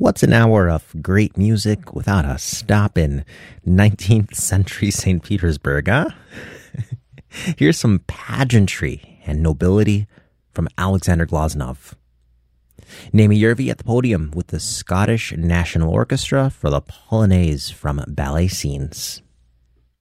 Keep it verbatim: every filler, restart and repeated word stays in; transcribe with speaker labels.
Speaker 1: What's an hour of great music without a stop in nineteenth century Saint Petersburg, huh? Here's some pageantry and nobility from Alexander Glazunov. Naomi Yervi at the podium with the Scottish National Orchestra for the Polonaise from Ballet Scenes.